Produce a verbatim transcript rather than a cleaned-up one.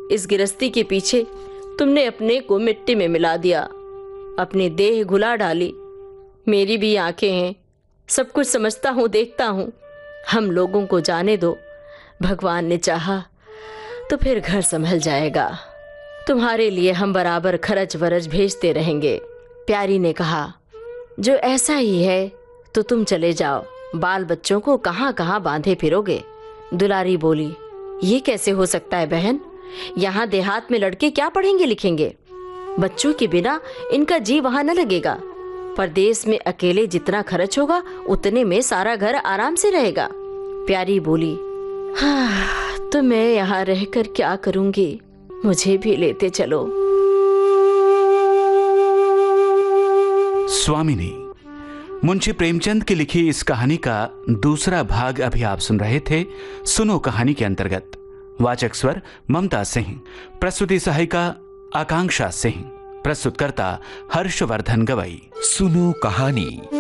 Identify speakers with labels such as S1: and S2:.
S1: इस गिरस्ती के पीछे तुमने अपने को मिट्टी में मिला दिया, अपनी देह घुला डाली। मेरी भी आंखें हैं, सब कुछ समझता हूँ, देखता हूँ। हम लोगों को जाने दो, भगवान ने चाहा तो फिर घर संभल जाएगा। तुम्हारे लिए हम बराबर खर्च वरच भेजते रहेंगे। प्यारी ने कहा, जो ऐसा ही है तो तुम चले जाओ, बाल बच्चों को कहाँ कहाँ बांधे फिरोगे। दुलारी बोली, ये कैसे हो सकता है बहन, यहाँ देहात में लड़के क्या पढ़ेंगे लिखेंगे, बच्चों के बिना इनका जी वहाँ न लगेगा। परदेश में अकेले जितना खर्च होगा उतने में सारा घर आराम से रहेगा। प्यारी बोली, हाँ तो मैं यहाँ रहकर क्या करूंगी, मुझे भी लेते चलो।
S2: स्वामिनी, मुंशी प्रेमचंद की लिखी इस कहानी का दूसरा भाग अभी आप सुन रहे थे। सुनो कहानी के अंतर्गत वाचक स्वर ममता सिंह, प्रस्तुति सहायिका आकांक्षा सिंह, प्रस्तुतकर्ता हर्षवर्धन गवई।
S3: सुनो कहानी।